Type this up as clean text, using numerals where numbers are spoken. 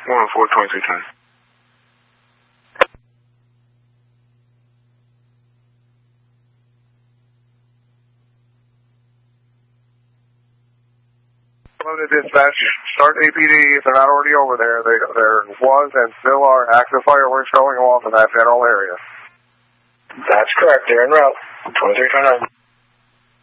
114, 2320. Loaded dispatch, start APD if they're not already over there. There was and still are active fireworks going off in that general area. That's correct. They're en route. 2329.